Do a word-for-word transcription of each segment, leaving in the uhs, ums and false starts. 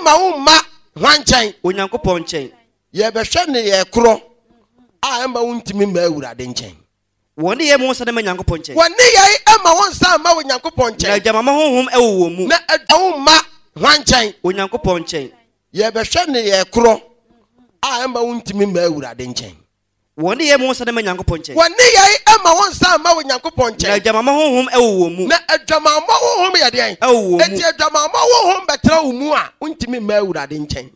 Emma Uma one chain. Onyankopɔn nkyɛn. Ye be hwe ne ye kro. A Emma untimi ma Awurade nkyɛn. Wɔne yɛ mo nsa na ma Nyankopɔn nkyɛn. Wɔne yɛ Emma won sa ma Onyankopɔn nkyɛn. Na gyamama honhom ɛwɔ wɔ mu. Na Uma one chain. Onyankopɔn nkyɛn. Ye be hwe ne ye kro. A Emma untimi ma Awurade nkyɛn. Wɔne yɛ mo nsa na ma Nyankopɔn nkyɛn. Wɔne yɛ Emma won sa ma Onyankopɔn nkyɛn. Na gyamama honhom ɛwɔ wɔ mu. Na adwamama honhom yɛ den. Ɛwɔ wɔ mu. Eti adwamama honhom betra wo mu a untimi ma Awurade nkyɛn.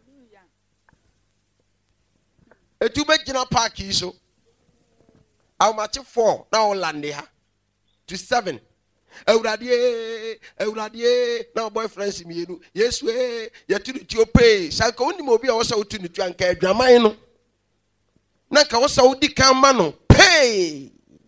Etu be gina park yi so. Awmachi four na on lande ha. To seven. Awurade, Awurade, na boyfriend si mienu. Yesu eh, ya tu tu pay. Sanka oni mo bi a wo sa wo tu tu anka adwaman no. Na ka wo sa wo di kan ma no. Pay.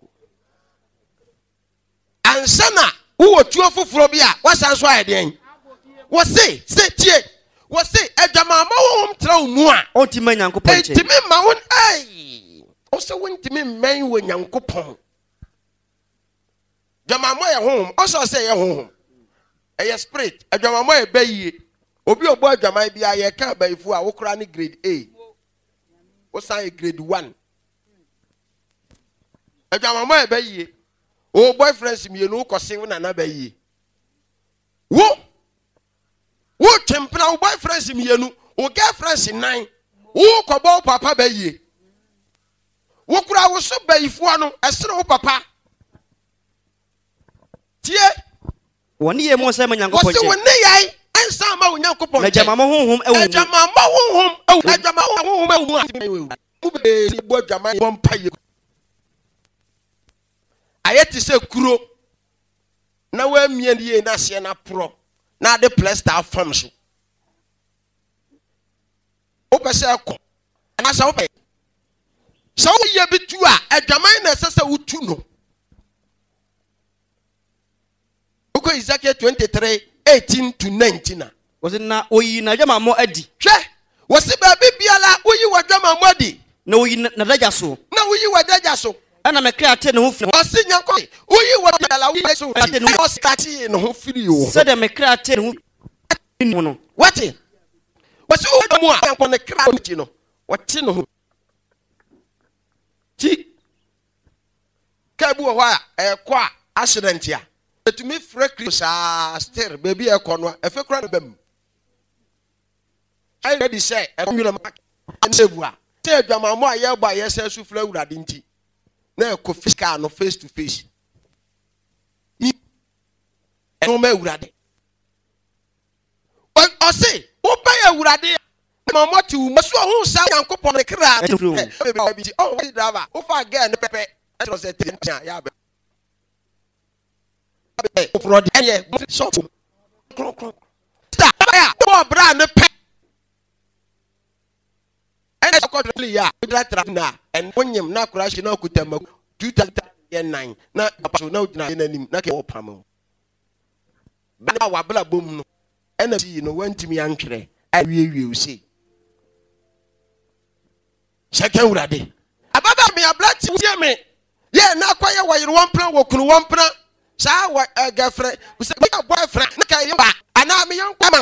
Ansana wo tu ofoforo bi a wasan so ayeden. Wo say, say tie. Wo say adwamama wo hom tra wo mu a. Ontima Nyankopɔn nkyɛn. Ntimi ma won ai. O se wontimi mman wo Nyankopɔn. Adwamama yɛ hom, o so say yɛ hom. Ɛyɛ spirit, adwamama yɛ bayie. Obi obo adwaman bia yɛ ka bayifu a wo kra ne grade A. Wo san grade one. Adwamama yɛ bayie. O boyfriends mienu ko se wo nana bayie. Wo Wo tempna wo boyfriends mienu, wo girlfriends nine. Wo kobo papa bayie. Wo kura wo so bayifu ano, esere wo papa. Tie. Wɔne yɛ mo nsa ma Nyankopɔn nkyɛn. Wo se wo ne yai, ensa ma wo Nyankopɔn nkyɛn. Na gyamama honhom ɛwɔ mu. Adwamama honhom ɛwɔ. Adwamama honhom ɛwɔ mu. Wo be bo adwaman bo mpaye. Ayeti se kuro. Na wa mie die na se na pro. Na de plaster fam so. O pese akọ. Na sa wo pe. Sa wo ye bitu a adwaman na sese wutu no. Oko Ezekiel twenty-three eighteen to nineteen. Was na oyi na adwamama adi. Hwe. Wo se ba bibiala oyi wadwamama adi. Na oyi na daja so. Na oyi wadaja so. Ana me kra te ne ho firi. Osi nyanko. Oyi wadala oyi so. O stati ne ho firi o. Se de me kra te ne ho no. What? What's all more than the crowd, you know? What tin? Ti Kabu, a qua accident here. To me, freckles are still baby a corner, a fake crowd of them. I already say, I'm going to say, tell your mamma, yeah, by yourself, who flow that dinty. No, Kofisca, no face to face. No, me, ready. I say, who pay a Urade? Mamma to Monsieur who sound Yankopon the crowd. Oh, driver, who again the pepe. That was a thing. Yeah, for the year, so stop. More brand the pet. And I got really, yeah, now. And when you not crash, you know, could tell me two thousand nine. Not about no name, not a pamel. But now, I boom. And you know, went to me ankle. I will see. Second ready. Ababa me a black to me. Yeah, now quiet while you one plan, walk one plan. Sa what a girlfriend, who said, boyfriend, and I'm a young woman.